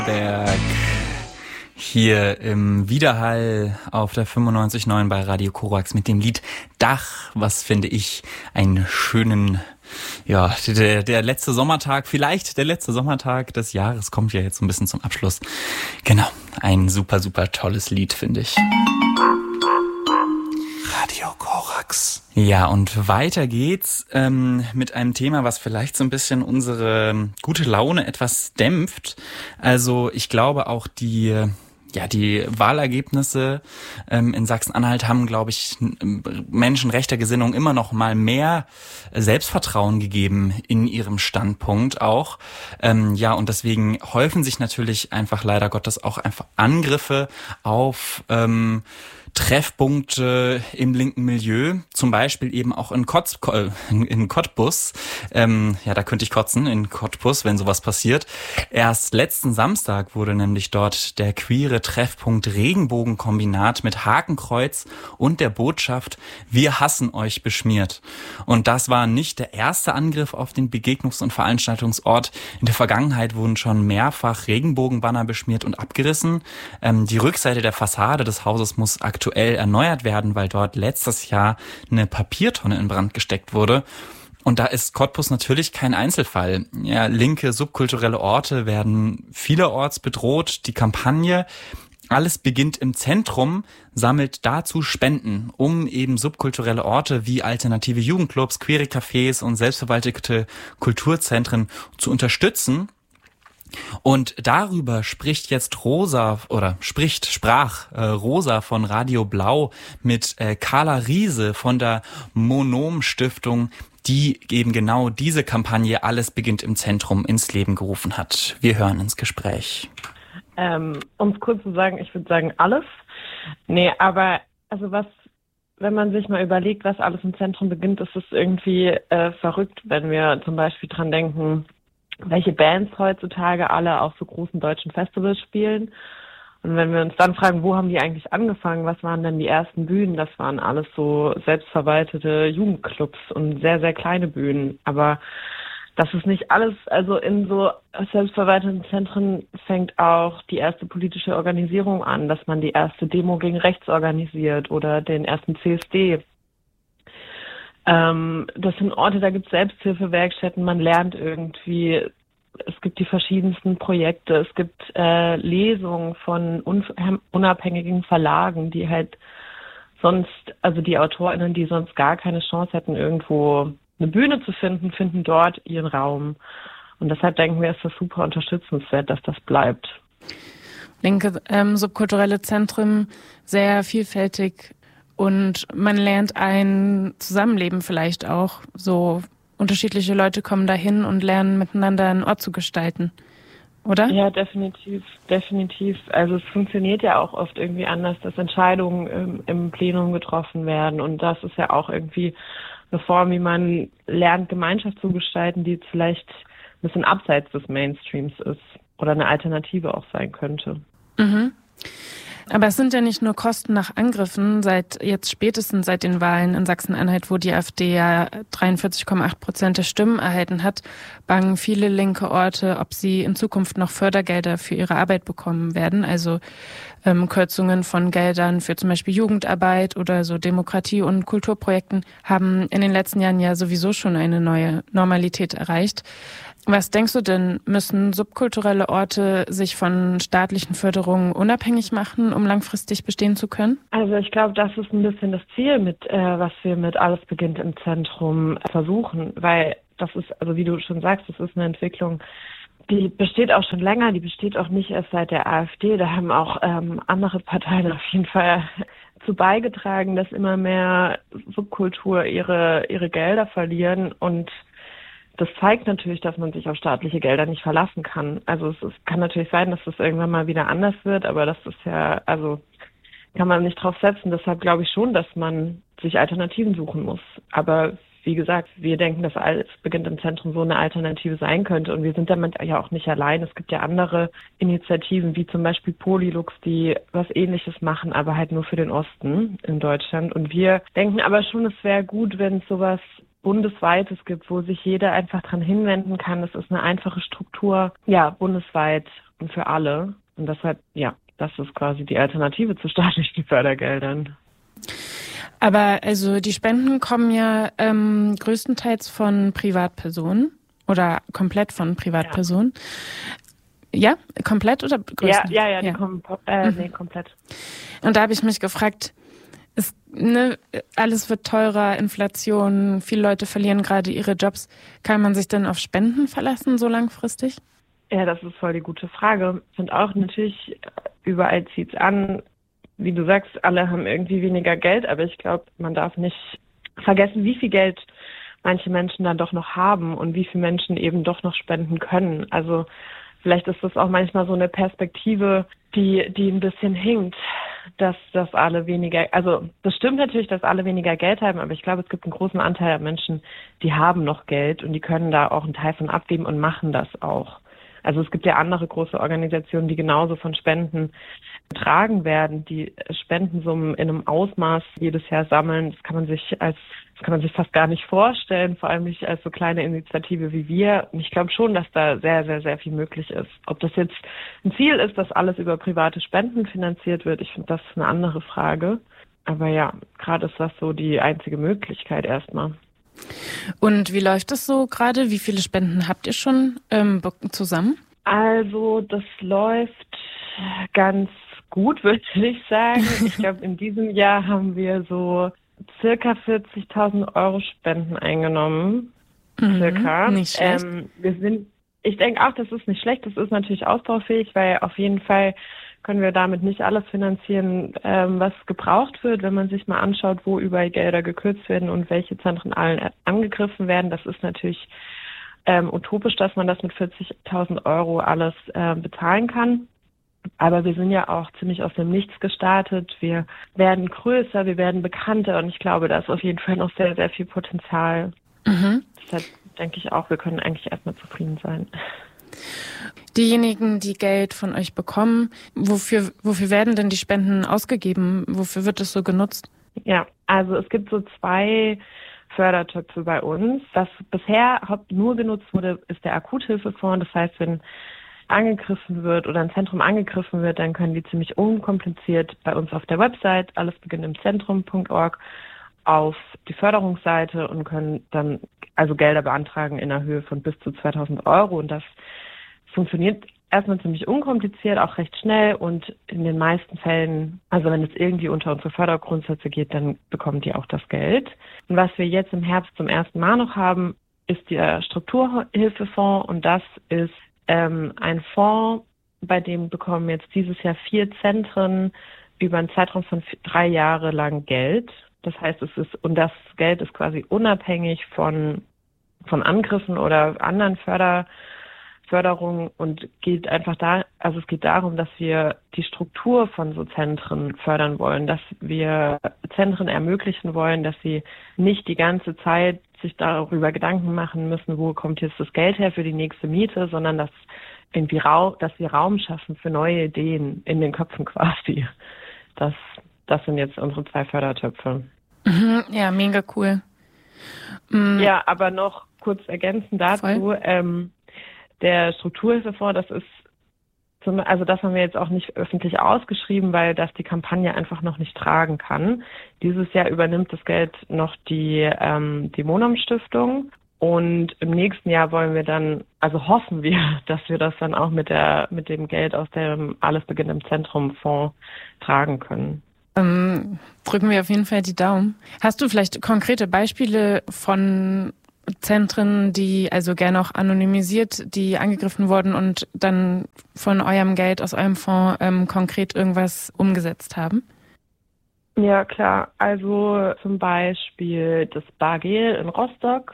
Berg hier im Widerhall auf der 95.9 bei Radio Korax mit dem Lied Dach, was finde ich einen schönen, ja, der letzte Sommertag, vielleicht der letzte Sommertag des Jahres kommt ja jetzt so ein bisschen zum Abschluss. Genau, ein super, super tolles Lied, finde ich. Radio Korax. Ja, und weiter geht's mit einem Thema, was vielleicht so ein bisschen unsere gute Laune etwas dämpft. Also ich glaube auch die Wahlergebnisse in Sachsen-Anhalt haben, glaube ich, Menschen rechter Gesinnung immer noch mal mehr Selbstvertrauen gegeben in ihrem Standpunkt auch. Und deswegen häufen sich natürlich einfach leider Gottes auch einfach Angriffe auf Treffpunkte im linken Milieu, zum Beispiel eben auch in Cottbus. Da könnte ich kotzen, in Cottbus, wenn sowas passiert. Erst letzten Samstag wurde nämlich dort der queere Treffpunkt Regenbogenkombinat mit Hakenkreuz und der Botschaft „Wir hassen euch" beschmiert. Und das war nicht der erste Angriff auf den Begegnungs- und Veranstaltungsort. In der Vergangenheit wurden schon mehrfach Regenbogenbanner beschmiert und abgerissen. Die Rückseite der Fassade des Hauses muss aktuell erneuert werden, weil dort letztes Jahr eine Papiertonne in Brand gesteckt wurde. Und da ist Cottbus natürlich kein Einzelfall. Ja, linke subkulturelle Orte werden vielerorts bedroht. Die Kampagne Alles beginnt im Zentrum sammelt dazu Spenden, um eben subkulturelle Orte wie alternative Jugendclubs, queere Cafés und selbstverwaltete Kulturzentren zu unterstützen. Und darüber sprach Rosa von Radio Blau mit Carla Riese von der Monom Stiftung, die eben genau diese Kampagne Alles beginnt im Zentrum ins Leben gerufen hat. Wir hören ins Gespräch. Um es kurz zu sagen, ich würde sagen alles. Nee, aber also wenn man sich mal überlegt, was alles im Zentrum beginnt, ist es irgendwie verrückt, wenn wir zum Beispiel dran denken, welche Bands heutzutage alle auf so großen deutschen Festivals spielen. Und wenn wir uns dann fragen, wo haben die eigentlich angefangen, was waren denn die ersten Bühnen, das waren alles so selbstverwaltete Jugendclubs und sehr, sehr kleine Bühnen. Aber das ist nicht alles, also in so selbstverwalteten Zentren fängt auch die erste politische Organisierung an, dass man die erste Demo gegen rechts organisiert oder den ersten CSD. Das sind Orte, da gibt es Selbsthilfewerkstätten, man lernt irgendwie, es gibt die verschiedensten Projekte, es gibt Lesungen von unabhängigen Verlagen, die halt sonst, also die AutorInnen, die sonst gar keine Chance hätten, irgendwo eine Bühne zu finden, finden dort ihren Raum. Und deshalb denken wir, ist das super unterstützenswert, dass das bleibt. Linke subkulturelle Zentren, sehr vielfältig. Und man lernt ein Zusammenleben vielleicht auch. So unterschiedliche Leute kommen dahin und lernen miteinander einen Ort zu gestalten, oder? Ja, definitiv. Also es funktioniert ja auch oft irgendwie anders, dass Entscheidungen im Plenum getroffen werden. Und das ist ja auch irgendwie eine Form, wie man lernt, Gemeinschaft zu gestalten, die jetzt vielleicht ein bisschen abseits des Mainstreams ist oder eine Alternative auch sein könnte. Mhm. Aber es sind ja nicht nur Kosten nach Angriffen, spätestens seit den Wahlen in Sachsen-Anhalt, wo die AfD ja 43,8% der Stimmen erhalten hat, bangen viele linke Orte, ob sie in Zukunft noch Fördergelder für ihre Arbeit bekommen werden. Also Kürzungen von Geldern für zum Beispiel Jugendarbeit oder so Demokratie- und Kulturprojekten haben in den letzten Jahren ja sowieso schon eine neue Normalität erreicht. Was denkst du denn, müssen subkulturelle Orte sich von staatlichen Förderungen unabhängig machen, um langfristig bestehen zu können? Also ich glaube, das ist ein bisschen das Ziel, was wir mit Alles beginnt im Zentrum versuchen, weil das ist, also wie du schon sagst, das ist eine Entwicklung, die besteht auch schon länger, die besteht auch nicht erst seit der AfD, da haben auch andere Parteien auf jeden Fall zu beigetragen, dass immer mehr Subkultur ihre Gelder verlieren und das zeigt natürlich, dass man sich auf staatliche Gelder nicht verlassen kann. Also es kann natürlich sein, dass das irgendwann mal wieder anders wird, aber das ist ja, also kann man nicht drauf setzen. Deshalb glaube ich schon, dass man sich Alternativen suchen muss. Aber wie gesagt, wir denken, dass Alles beginnt im Zentrum so eine Alternative sein könnte. Und wir sind damit ja auch nicht allein. Es gibt ja andere Initiativen, wie zum Beispiel Polylux, die was Ähnliches machen, aber halt nur für den Osten in Deutschland. Und wir denken aber schon, es wäre gut, wenn es sowas Bundesweites gibt, wo sich jeder einfach dran hinwenden kann. Das ist eine einfache Struktur, ja, bundesweit für alle. Und deshalb, ja, das ist quasi die Alternative zu staatlichen Fördergeldern. Aber also die Spenden kommen ja größtenteils von Privatpersonen oder komplett von Privatpersonen. Ja, komplett oder größtenteils? Ja, die kommen nee, komplett. Und da habe ich mich gefragt, alles wird teurer, Inflation, viele Leute verlieren gerade ihre Jobs. Kann man sich denn auf Spenden verlassen so langfristig? Ja, das ist voll die gute Frage. Und auch natürlich, überall zieht's an. Wie du sagst, alle haben irgendwie weniger Geld, aber ich glaube, man darf nicht vergessen, wie viel Geld manche Menschen dann doch noch haben und wie viele Menschen eben doch noch spenden können. Also vielleicht ist das auch manchmal so eine Perspektive, die ein bisschen hinkt, dass alle weniger, also das stimmt natürlich, dass alle weniger Geld haben, aber ich glaube, es gibt einen großen Anteil an Menschen, die haben noch Geld und die können da auch einen Teil von abgeben und machen das auch. Also es gibt ja andere große Organisationen, die genauso von Spenden getragen werden, die Spendensummen in einem Ausmaß jedes Jahr sammeln. Das kann man sich fast gar nicht vorstellen, vor allem nicht als so kleine Initiative wie wir. Und ich glaube schon, dass da sehr, sehr, sehr viel möglich ist. Ob das jetzt ein Ziel ist, dass alles über private Spenden finanziert wird, ich finde, das ist eine andere Frage. Aber ja, gerade ist das so die einzige Möglichkeit erstmal. Und wie läuft das so gerade? Wie viele Spenden habt ihr schon zusammen? Also das läuft ganz gut, würde ich sagen. Ich glaube, in diesem Jahr haben wir so circa 40.000 Euro Spenden eingenommen. Circa. Nicht schlecht. Ich denke auch, das ist nicht schlecht. Das ist natürlich ausbaufähig, weil auf jeden Fall können wir damit nicht alles finanzieren, was gebraucht wird, wenn man sich mal anschaut, wo überall Gelder gekürzt werden und welche Zentren allen angegriffen werden. Das ist natürlich utopisch, dass man das mit 40.000 Euro alles bezahlen kann. Aber wir sind ja auch ziemlich aus dem Nichts gestartet. Wir werden größer, wir werden bekannter und ich glaube, da ist auf jeden Fall noch sehr, sehr viel Potenzial. Deshalb denke ich auch, wir können eigentlich erstmal zufrieden sein. Diejenigen, die Geld von euch bekommen, wofür werden denn die Spenden ausgegeben? Wofür wird es so genutzt? Ja, also es gibt so 2 Fördertöpfe bei uns. Was bisher nur genutzt wurde, ist der Akuthilfefonds. Das heißt, wenn angegriffen wird oder ein Zentrum angegriffen wird, dann können die ziemlich unkompliziert bei uns auf der Website allesbeginntimitzentrum.org auf die Förderungsseite und können dann also Gelder beantragen in der Höhe von bis zu 2.000 Euro. Und das funktioniert erstmal ziemlich unkompliziert, auch recht schnell und in den meisten Fällen, also wenn es irgendwie unter unsere Fördergrundsätze geht, dann bekommen die auch das Geld. Und was wir jetzt im Herbst zum ersten Mal noch haben, ist der Strukturhilfefonds und das ist ein Fonds, bei dem bekommen jetzt dieses Jahr 4 Zentren über einen Zeitraum von 3 Jahre lang Geld. Das heißt, das Geld ist quasi unabhängig von Angriffen oder anderen Förderungen und geht einfach es geht darum, dass wir die Struktur von so Zentren fördern wollen, dass wir Zentren ermöglichen wollen, dass sie nicht die ganze Zeit sich darüber Gedanken machen müssen, wo kommt jetzt das Geld her für die nächste Miete, sondern dass wir Raum schaffen für neue Ideen in den Köpfen quasi. Das sind jetzt unsere 2 Fördertöpfe. Ja, mega cool. Ja, aber noch kurz ergänzend dazu, der Strukturhilfefonds, das haben wir jetzt auch nicht öffentlich ausgeschrieben, weil das die Kampagne einfach noch nicht tragen kann. Dieses Jahr übernimmt das Geld noch die Monam-Stiftung und im nächsten Jahr hoffen wir, dass wir das dann auch mit dem Geld aus dem Alles beginnt im Zentrum Fonds tragen können. Drücken wir auf jeden Fall die Daumen. Hast du vielleicht konkrete Beispiele von Zentren, die also gerne auch anonymisiert, die angegriffen wurden und dann von eurem Geld aus eurem Fonds konkret irgendwas umgesetzt haben? Ja, klar. Also zum Beispiel das Bargel in Rostock.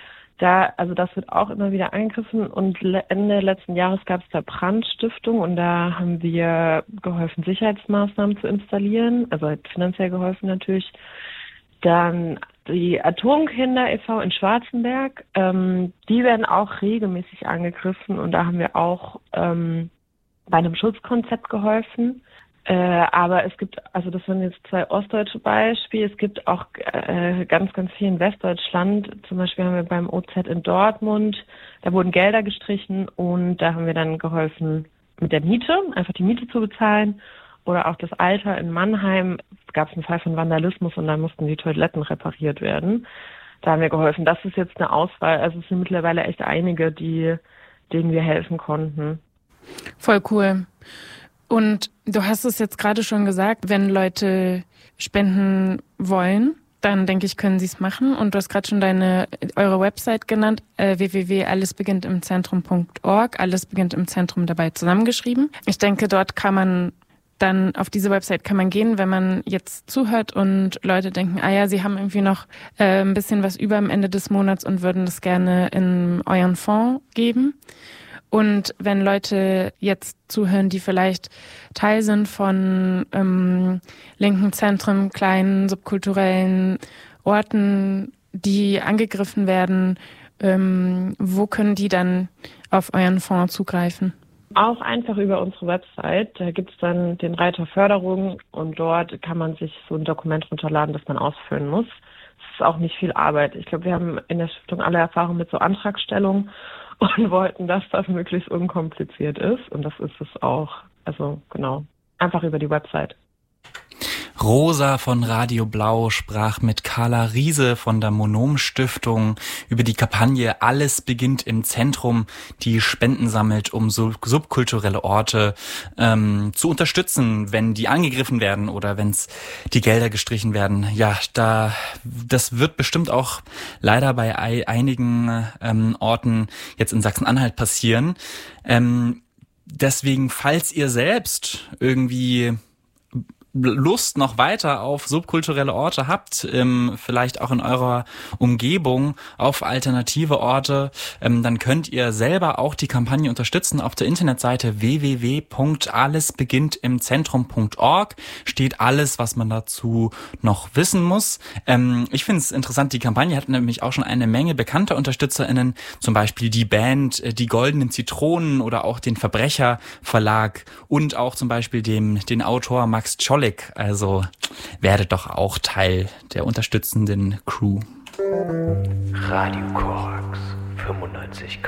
Das wird auch immer wieder angegriffen und Ende letzten Jahres gab es da Brandstiftung und da haben wir geholfen, Sicherheitsmaßnahmen zu installieren, also halt finanziell geholfen natürlich. Dann die Atomkinder e.V. in Schwarzenberg, die werden auch regelmäßig angegriffen und da haben wir auch bei einem Schutzkonzept geholfen. Aber es gibt, also das sind jetzt 2 ostdeutsche Beispiele, es gibt auch ganz, ganz viel in Westdeutschland. Zum Beispiel haben wir beim OZ in Dortmund, da wurden Gelder gestrichen und da haben wir dann geholfen, mit der Miete, einfach die Miete zu bezahlen. Oder auch das Alter in Mannheim gab es einen Fall von Vandalismus und dann mussten die Toiletten repariert werden. Da haben wir geholfen. Das ist jetzt eine Auswahl. Also es sind mittlerweile echt einige, denen wir helfen konnten. Voll cool. Und du hast es jetzt gerade schon gesagt, wenn Leute spenden wollen, dann denke ich, können sie es machen. Und du hast gerade schon eure Website genannt, www.allesbeginntimzentrum.org. Alles beginnt im Zentrum dabei zusammengeschrieben. Ich denke, dort kann man dann auf diese Website kann man gehen, wenn man jetzt zuhört und Leute denken, sie haben irgendwie noch ein bisschen was über am Ende des Monats und würden das gerne in euren Fonds geben. Und wenn Leute jetzt zuhören, die vielleicht Teil sind von linken Zentren, kleinen subkulturellen Orten, die angegriffen werden, wo können die dann auf euren Fonds zugreifen? Auch einfach über unsere Website. Da gibt's dann den Reiter Förderung und dort kann man sich so ein Dokument runterladen, das man ausfüllen muss. Es ist auch nicht viel Arbeit. Ich glaube, wir haben in der Stiftung alle Erfahrung mit so Antragstellung und wollten, dass das möglichst unkompliziert ist. Und das ist es auch. Also genau, einfach über die Website. Rosa von Radio Blau sprach mit Carla Riese von der Monom Stiftung über die Kampagne Alles beginnt im Zentrum, die Spenden sammelt, um subkulturelle Orte zu unterstützen, wenn die angegriffen werden oder wenn die Gelder gestrichen werden. Ja, das wird bestimmt auch leider bei einigen Orten jetzt in Sachsen-Anhalt passieren. Deswegen, falls ihr selbst irgendwie Lust noch weiter auf subkulturelle Orte habt, vielleicht auch in eurer Umgebung auf alternative Orte, dann könnt ihr selber auch die Kampagne unterstützen. Auf der Internetseite www.allesbeginntimzentrum.org steht alles, was man dazu noch wissen muss. Ich finde es interessant, die Kampagne hat nämlich auch schon eine Menge bekannter UnterstützerInnen, zum Beispiel die Band Die Goldenen Zitronen oder auch den Verbrecher Verlag und auch zum Beispiel den Autor Max Czolek. Also werdet doch auch Teil der unterstützenden Crew. Radio Korax 95,9.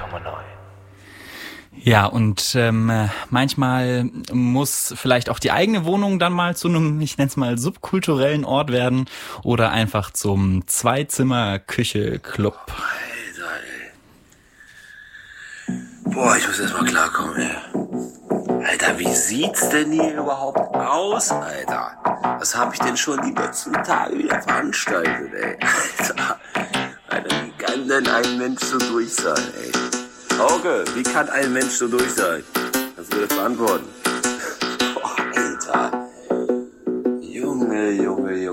Ja, und manchmal muss vielleicht auch die eigene Wohnung dann mal zu einem, ich nenne es mal, subkulturellen Ort werden oder einfach zum Zweizimmer-Küche-Club. Alter, ey. Boah, ich muss erst mal klarkommen, ey. Alter, wie sieht's denn hier überhaupt aus, Alter? Was hab ich denn schon die letzten Tage wieder veranstaltet, ey? Alter, wie kann denn ein Mensch so durch sein, ey? Auge, wie kann ein Mensch so durch sein? Kannst du mir das beantworten? Boah, Alter. Junge.